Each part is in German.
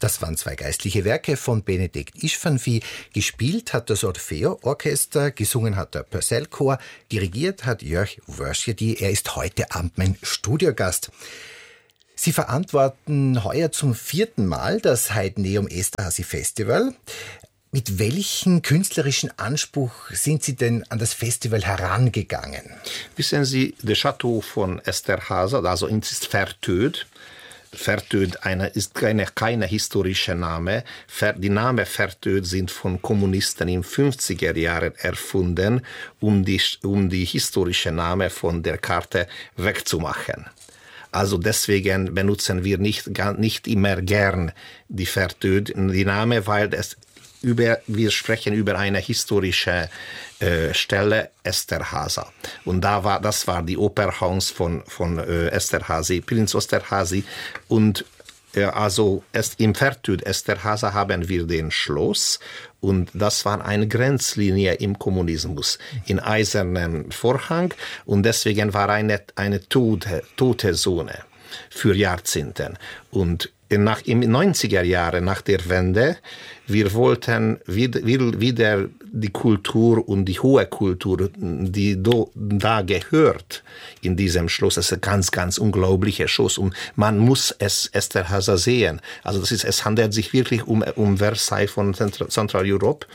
Das waren zwei geistliche Werke von Benedikt Ishfanfi. Gespielt hat das Orfeo-Orchester, gesungen hat der Purcell-Chor, dirigiert hat Jörg Wörschjedi. Er ist heute Abend mein Studiogast. Sie verantworten heuer zum 4. Mal das Haydneum Esterházy Festival. Mit welchem künstlerischen Anspruch sind Sie denn an das Festival herangegangen? Wissen Sie, das Chateau von Esterházy, also es ist Vertöd. Vertöd ist keine historische Name. Die Namen Vertöd sind von Kommunisten in 50er Jahren erfunden, um die historische Name von der Karte wegzumachen. Also deswegen benutzen wir nicht immer gern die Vertöd, die Name, weil wir sprechen über eine historische Stelle, Esterházy. Und das war die Operhaus von Esterházy, Prinz Esterházy. Und also im Vertöd Esterházy haben wir den Schloss. Und das war eine Grenzlinie im Kommunismus, in eisernem Vorhang. Und deswegen war eine tote Zone für Jahrzehnte. Und im 90er Jahren, nach der Wende, wir wollten wieder die Kultur und die hohe Kultur, die da gehört in diesem Schloss. Es ist ein ganz, ganz unglaublicher Schloss und man muss es Esterházy sehen. Also es handelt sich wirklich um Versailles von Zentraleuropa.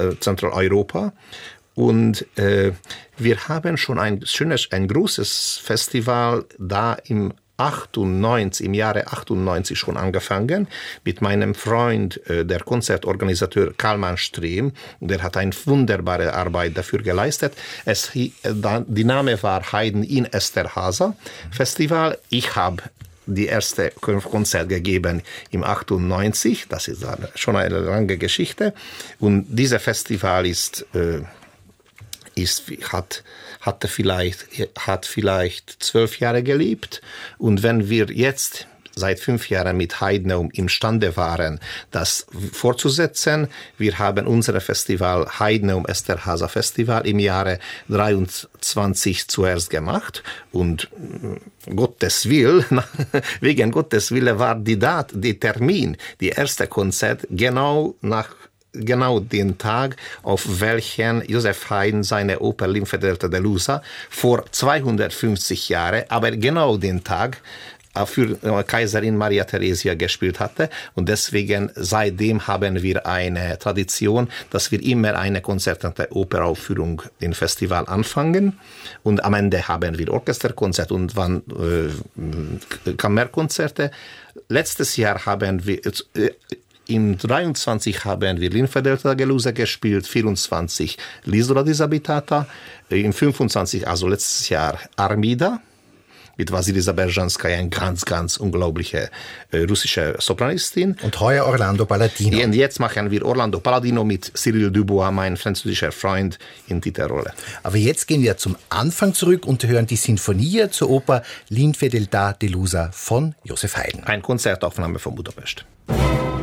Und wir haben schon ein großes Festival da im Jahre 98 schon angefangen mit meinem Freund, der Konzertorganisateur Kalman Strehm. Der hat eine wunderbare Arbeit dafür geleistet. Die Name war Haydn in Esterházy Festival. Ich habe die erste Konzert gegeben im 98. Das ist schon eine lange Geschichte. Und dieses Festival hat vielleicht 12 Jahre gelebt. Und wenn wir jetzt seit 5 Jahren mit Haydneum imstande waren, das fortzusetzen, wir haben unser Festival Haydneum Esterházy Festival im Jahre 23 zuerst gemacht. Und wegen Gottes Willen war die Termin, die erste Konzert genau den Tag, auf welchen Joseph Haydn seine Oper L'infedeltà delusa vor 250 Jahren, aber genau den Tag für Kaiserin Maria Theresia gespielt hatte. Und deswegen seitdem haben wir eine Tradition, dass wir immer eine konzertante Operaufführung im Festival anfangen. Und am Ende haben wir Orchesterkonzert und Kammerkonzerte. Letztes Jahr haben wir im 23 haben wir L'Infedeltà delusa gespielt, 24 L'Isola disabitata, im 25, also letztes Jahr Armida mit Vasilisa Berzhanskaja, eine ganz, ganz unglaubliche russische Sopranistin. Und heuer Orlando Palladino. Und jetzt machen wir Orlando Palladino mit Cyril Dubois, mein französischer Freund, in Titelrolle. Aber jetzt gehen wir zum Anfang zurück und hören die Sinfonie zur Oper L'Infedeltà delusa von Joseph Haydn. Eine Konzertaufnahme von Budapest.